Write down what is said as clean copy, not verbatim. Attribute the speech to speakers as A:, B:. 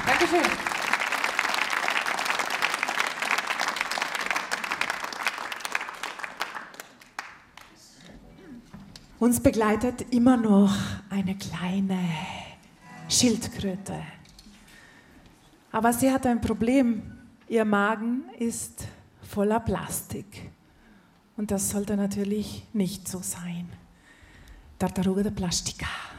A: Dankeschön. Uns begleitet immer noch eine kleine Schildkröte. Aber sie hat ein Problem. Ihr Magen ist voller Plastik. Und das sollte natürlich nicht so sein. Tartaruga de Plastica.